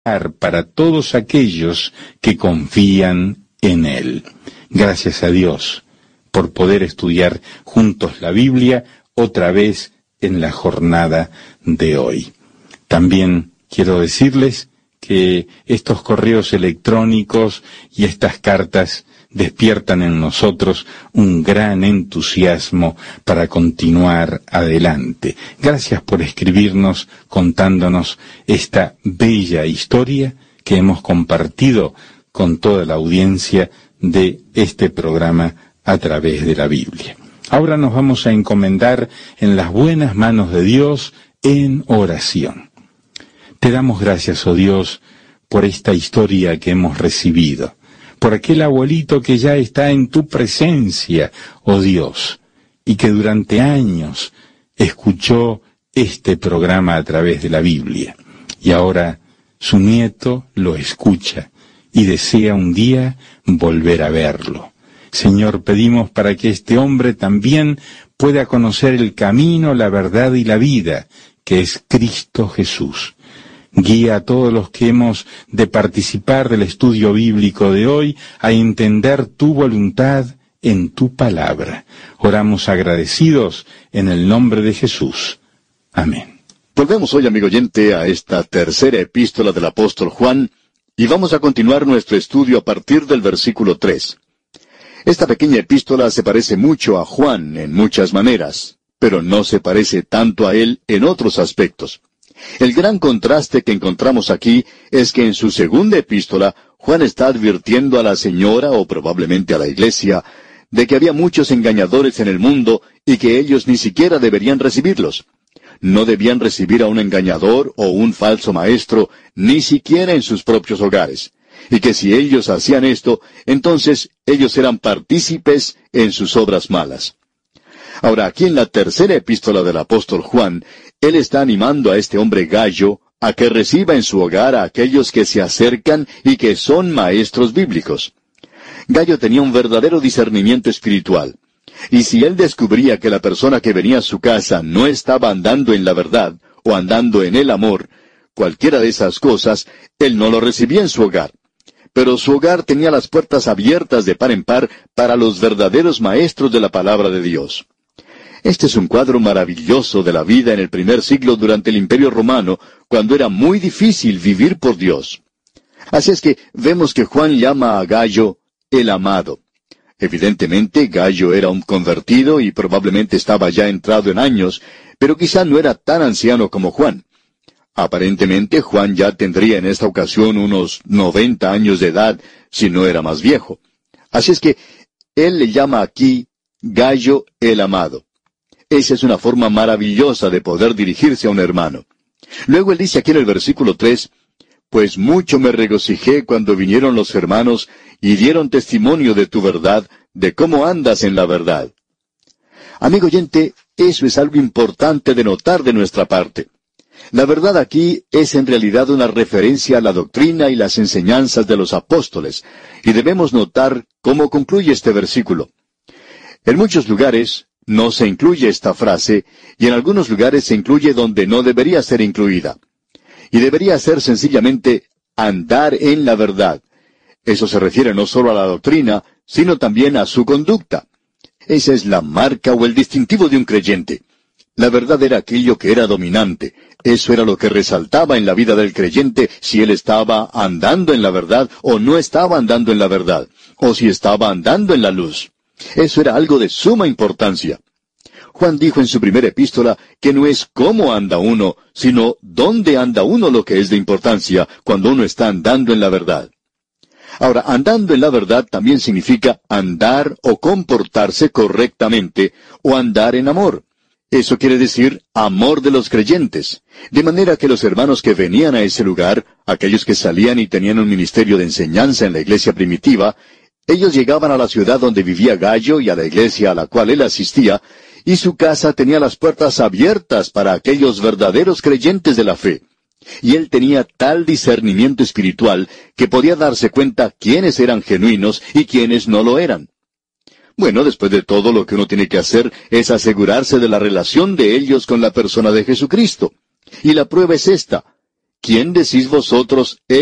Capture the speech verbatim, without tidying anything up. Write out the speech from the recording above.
para todos aquellos que confían en Él. Gracias a Dios por poder estudiar juntos la Biblia otra vez en la jornada de hoy. También quiero decirles que estos correos electrónicos y estas cartas despiertan en nosotros un gran entusiasmo para continuar adelante. Gracias por escribirnos contándonos esta bella historia que hemos compartido con toda la audiencia de este programa a través de la Biblia. Ahora nos vamos a encomendar en las buenas manos de Dios en oración. Te damos gracias, oh Dios, por esta historia que hemos recibido, por aquel abuelito que ya está en tu presencia, oh Dios, y que durante años escuchó este programa a través de la Biblia, y ahora su nieto lo escucha y desea un día volver a verlo. Señor, pedimos para que este hombre también pueda conocer el camino, la verdad y la vida, que es Cristo Jesús. Guía a todos los que hemos de participar del estudio bíblico de hoy a entender tu voluntad en tu palabra. Oramos agradecidos en el nombre de Jesús. Amén. Volvemos hoy, amigo oyente, a esta tercera epístola del apóstol Juan, y vamos a continuar nuestro estudio a partir del versículo tres. Esta pequeña epístola se parece mucho a Juan en muchas maneras, pero no se parece tanto a él en otros aspectos. El gran contraste que encontramos aquí es que en su segunda epístola, Juan está advirtiendo a la señora, o probablemente a la iglesia, de que había muchos engañadores en el mundo y que ellos ni siquiera deberían recibirlos. No debían recibir a un engañador o un falso maestro, ni siquiera en sus propios hogares. Y que si ellos hacían esto, entonces ellos eran partícipes en sus obras malas. Ahora, aquí en la tercera epístola del apóstol Juan, él está animando a este hombre Gayo a que reciba en su hogar a aquellos que se acercan y que son maestros bíblicos. Gayo tenía un verdadero discernimiento espiritual, y si él descubría que la persona que venía a su casa no estaba andando en la verdad, o andando en el amor, cualquiera de esas cosas, él no lo recibía en su hogar. Pero su hogar tenía las puertas abiertas de par en par para los verdaderos maestros de la palabra de Dios. Este es un cuadro maravilloso de la vida en el primer siglo durante el Imperio Romano, cuando era muy difícil vivir por Dios. Así es que vemos que Juan llama a Gayo el amado. Evidentemente, Gayo era un convertido y probablemente estaba ya entrado en años, pero quizá no era tan anciano como Juan. Aparentemente, Juan ya tendría en esta ocasión unos noventa años de edad, si no era más viejo. Así es que él le llama aquí Gayo el amado. Esa es una forma maravillosa de poder dirigirse a un hermano. Luego él dice aquí en el versículo tres, «Pues mucho me regocijé cuando vinieron los hermanos y dieron testimonio de tu verdad, de cómo andas en la verdad». Amigo oyente, eso es algo importante de notar de nuestra parte. La verdad aquí es en realidad una referencia a la doctrina y las enseñanzas de los apóstoles, y debemos notar cómo concluye este versículo. En muchos lugares no se incluye esta frase, y en algunos lugares se incluye donde no debería ser incluida. Y debería ser sencillamente andar en la verdad. Eso se refiere no solo a la doctrina, sino también a su conducta. Esa es la marca o el distintivo de un creyente. La verdad era aquello que era dominante. Eso era lo que resaltaba en la vida del creyente, si él estaba andando en la verdad o no estaba andando en la verdad, o si estaba andando en la luz. Eso era algo de suma importancia. Juan dijo en su primera epístola que no es cómo anda uno, sino dónde anda uno lo que es de importancia cuando uno está andando en la verdad. Ahora, andando en la verdad también significa andar o comportarse correctamente, o andar en amor. Eso quiere decir amor de los creyentes. De manera que los hermanos que venían a ese lugar, aquellos que salían y tenían un ministerio de enseñanza en la iglesia primitiva, ellos llegaban a la ciudad donde vivía Gayo y a la iglesia a la cual él asistía, y su casa tenía las puertas abiertas para aquellos verdaderos creyentes de la fe. Y él tenía tal discernimiento espiritual que podía darse cuenta quiénes eran genuinos y quiénes no lo eran. Bueno, después de todo, lo que uno tiene que hacer es asegurarse de la relación de ellos con la persona de Jesucristo. Y la prueba es esta, ¿quién decís vosotros